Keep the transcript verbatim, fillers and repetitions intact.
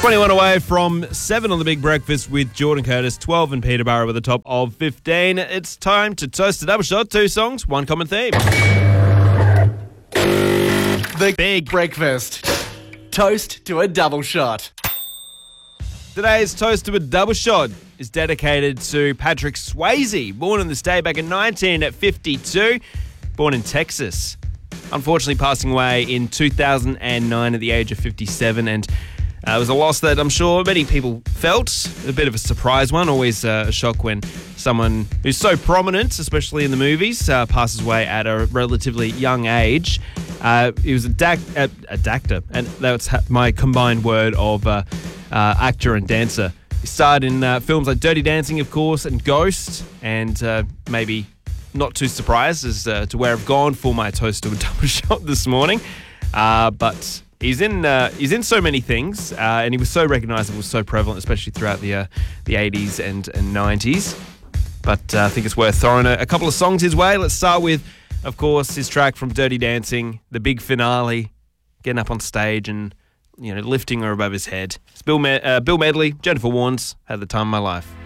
twenty-one away from seven on The Big Breakfast with Jordan Curtis, twelve in Peterborough with a top of fifteen. It's time to toast a double shot. Two songs, one common theme. The Big Breakfast. Toast to a double shot. Today's toast to a double shot is dedicated to Patrick Swayze, born on this day back in nineteen fifty-two, born in Texas. Unfortunately passing away in two thousand nine at the age of fifty-seven, and uh, it was a loss that I'm sure many people felt, a bit of a surprise one, always uh, a shock when someone who's so prominent, especially in the movies, uh, passes away at a relatively young age. Uh, he was a, dac- a, a dactor, and that's my combined word of uh, uh, actor and dancer. He starred in uh, films like Dirty Dancing, of course, and Ghost, and uh, maybe not too surprised as uh, to where I've gone for my toast to a double shot this morning. Uh, but he's in uh, he's in so many things, uh, and he was so recognisable, so prevalent, especially throughout the uh, the eighties and, and nineties. But uh, I think it's worth throwing a, a couple of songs his way. Let's start with, of course, his track from Dirty Dancing, the big finale, getting up on stage and, you know, lifting her above his head. It's Bill, Me- uh, Bill Medley, Jennifer Warnes, Had the Time of My Life.